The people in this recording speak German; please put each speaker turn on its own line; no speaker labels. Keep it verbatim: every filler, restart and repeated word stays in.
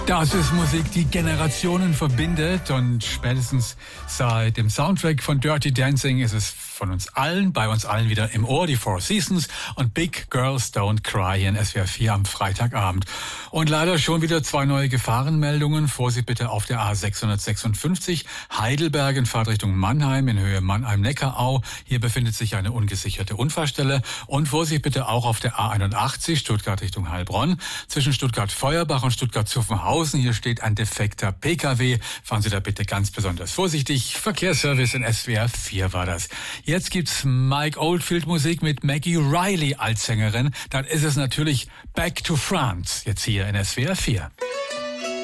Das ist Musik, die Generationen verbindet, und spätestens seit dem Soundtrack von Dirty Dancing ist es von uns allen, bei uns allen wieder im Ohr, die Four Seasons und Big Girls Don't Cry hier in S W R vier am Freitagabend. Und leider schon wieder zwei neue Gefahrenmeldungen. Vorsicht bitte auf der A sechshundertsechsundfünfzig Heidelberg in Fahrtrichtung Mannheim in Höhe Mannheim-Neckarau. Hier befindet sich eine ungesicherte Unfallstelle. Und Vorsicht bitte auch auf der A einundachtzig Stuttgart Richtung Heilbronn zwischen Stuttgart-Feuerbach und Stuttgart-Zuffenhausen. Hier steht ein defekter P K W. Fahren Sie da bitte ganz besonders vorsichtig. Verkehrsservice in S W R vier war das. Jetzt gibt's Mike Oldfield Musik mit Maggie Riley als Sängerin. Dann ist es natürlich Back to France, jetzt hier in S W R vier.